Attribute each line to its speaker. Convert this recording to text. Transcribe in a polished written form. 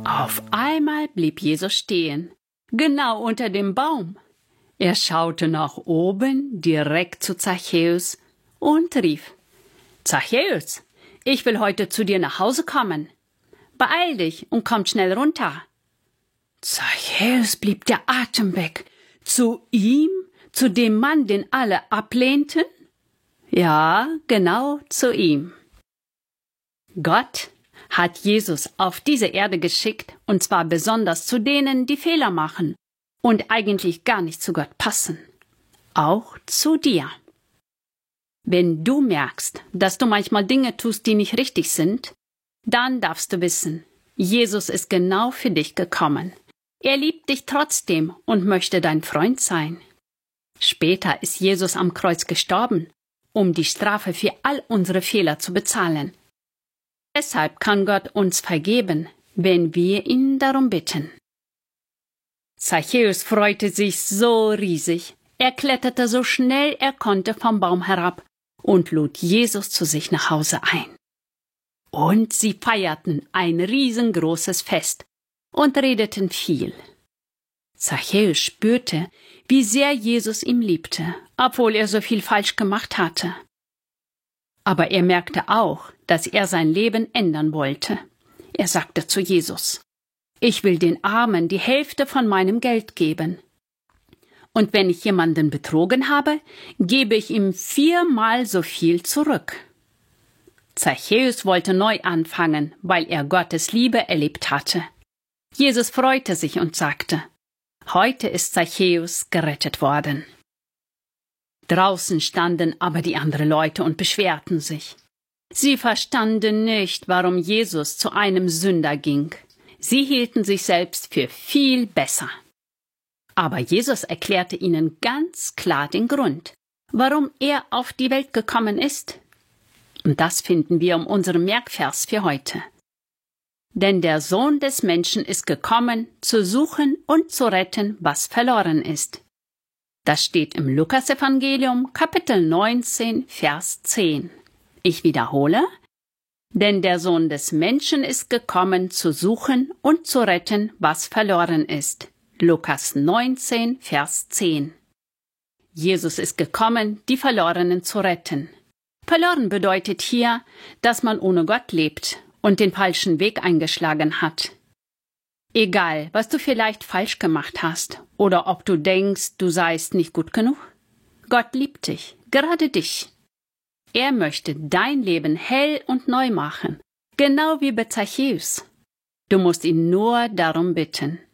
Speaker 1: Auf einmal blieb Jesus stehen, genau unter dem Baum. Er schaute nach oben, direkt zu Zachäus, und rief: »Zachäus, ich will heute zu dir nach Hause kommen. Beeil dich und komm schnell runter.« Zachäus blieb der Atem weg. Zu ihm? Zu dem Mann, den alle ablehnten? Ja, genau zu ihm. Gott hat Jesus auf diese Erde geschickt, und zwar besonders zu denen, die Fehler machen und eigentlich gar nicht zu Gott passen. Auch zu dir. Wenn du merkst, dass du manchmal Dinge tust, die nicht richtig sind, dann darfst du wissen, Jesus ist genau für dich gekommen. Er liebt dich trotzdem und möchte dein Freund sein. Später ist Jesus am Kreuz gestorben, um die Strafe für all unsere Fehler zu bezahlen. Deshalb kann Gott uns vergeben, wenn wir ihn darum bitten. Zachäus freute sich so riesig. Er kletterte so schnell er konnte vom Baum herab und lud Jesus zu sich nach Hause ein. Und sie feierten ein riesengroßes Fest und redeten viel. Zachäus spürte, wie sehr Jesus ihn liebte, obwohl er so viel falsch gemacht hatte. Aber er merkte auch, dass er sein Leben ändern wollte. Er sagte zu Jesus: »Ich will den Armen die Hälfte von meinem Geld geben. Und wenn ich jemanden betrogen habe, gebe ich ihm 4-mal so viel zurück.« Zachäus wollte neu anfangen, weil er Gottes Liebe erlebt hatte. Jesus freute sich und sagte: »Heute ist Zachäus gerettet worden.« Draußen standen aber die anderen Leute und beschwerten sich. Sie verstanden nicht, warum Jesus zu einem Sünder ging. Sie hielten sich selbst für viel besser. Aber Jesus erklärte ihnen ganz klar den Grund, warum er auf die Welt gekommen ist. Und das finden wir in unserem Merkvers für heute. Denn der Sohn des Menschen ist gekommen, zu suchen und zu retten, was verloren ist. Das steht im Lukasevangelium, Kapitel 19, Vers 10. Ich wiederhole: Denn der Sohn des Menschen ist gekommen, zu suchen und zu retten, was verloren ist. Lukas 19, Vers 10. Jesus ist gekommen, die Verlorenen zu retten. Verloren bedeutet hier, dass man ohne Gott lebt und den falschen Weg eingeschlagen hat. Egal, was du vielleicht falsch gemacht hast oder ob du denkst, du seist nicht gut genug, Gott liebt dich, gerade dich. Er möchte dein Leben hell und neu machen, genau wie bei Zachäus. Du musst ihn nur darum bitten.